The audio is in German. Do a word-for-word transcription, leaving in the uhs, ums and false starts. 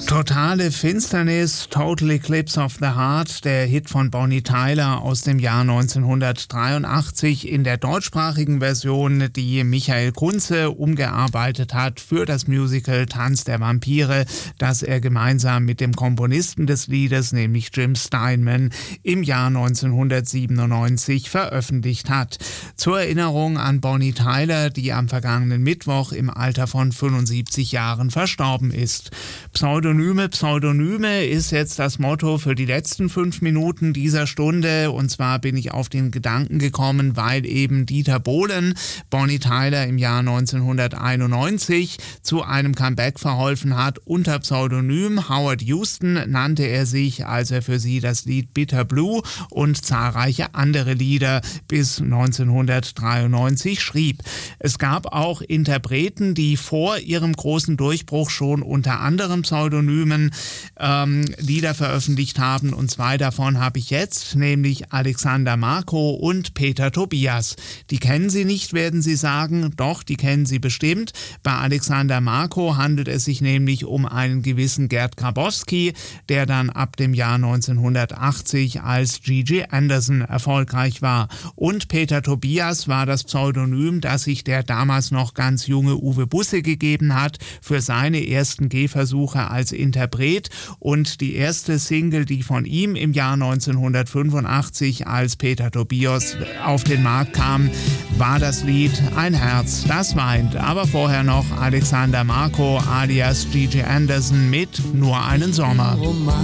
Totale Finsternis, Total Eclipse of the Heart, der Hit von Bonnie Tyler aus dem Jahr neunzehnhundertdreiundachtzig in der deutschsprachigen Version, die Michael Kunze umgearbeitet hat für das Musical Tanz der Vampire, das er gemeinsam mit dem Komponisten des Liedes, nämlich Jim Steinman, im Jahr neunzehnhundertsiebenundneunzig veröffentlicht hat. Zur Erinnerung an Bonnie Tyler, die am vergangenen Mittwoch im Alter von fünfundsiebzig Jahren verstorben ist. Pseudonyme, Pseudonyme ist jetzt das Motto für die letzten fünf Minuten dieser Stunde. Und zwar bin ich auf den Gedanken gekommen, weil eben Dieter Bohlen Bonnie Tyler im Jahr neunzehnhunderteinundneunzig zu einem Comeback verholfen hat. Unter Pseudonym Howard Houston nannte er sich, als er für sie das Lied Bitter Blue und zahlreiche andere Lieder bis neunzehnhundertdreiundneunzig schrieb. Es gab auch Interpreten, die vor ihrem großen Durchbruch schon unter anderem Pseudonymen ähm, Lieder veröffentlicht haben, und zwei davon habe ich jetzt, nämlich Alexander Marko und Peter Tobias. Die kennen Sie nicht, werden Sie sagen, doch, die kennen Sie bestimmt. Bei Alexander Marko handelt es sich nämlich um einen gewissen Gerd Grabowski, der dann ab dem Jahr neunzehnhundertachtzig als Gigi Anderson erfolgreich war. Und Peter Tobias war das Pseudonym, das sich der damals noch ganz junge Uwe Busse gegeben hat für seine ersten Gehversuche als Interpret, und die erste Single, die von ihm im Jahr neunzehnhundertfünfundachtzig als Peter Tobias auf den Markt kam, war das Lied Ein Herz, das weint. Aber vorher noch Alexander Marko alias Gigi Anderson mit Nur einen Sommer.